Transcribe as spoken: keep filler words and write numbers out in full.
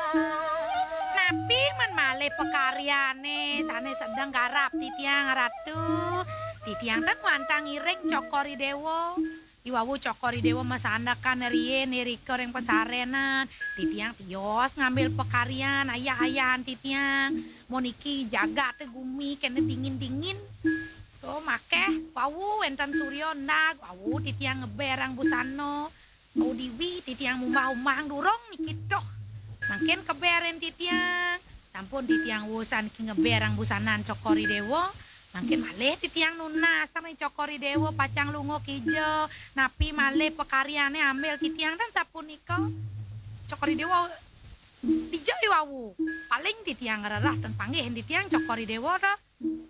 Napi man male pekaryane sane sedang garap titiang ratu. Titiang tan wantang ireng cokori dewo. Iwawu cokori dewo masandakan riye niriko reng pesarenan. Titiang tios ngambil pekarian ayah-ayahan titiang. Moniki jaga te gumi kene dingin-dingin. So make wawu enten suryo nag wawu titiang ngeberang busano. Au diwi titiang mumbah-umbah durong nikito. Mungkin keberen titiang. Sampun titiang wusan ki ngeberang busanan cokori dewo. Mungkin malih titiang nunas sama cokori dewo pacang lungo kijo. Napi malih pekariane ambil titiang dan sapunika. Cokori dewo dijai wawu. Paling titiang ngererah dan panggih titiang cokori dewo dah.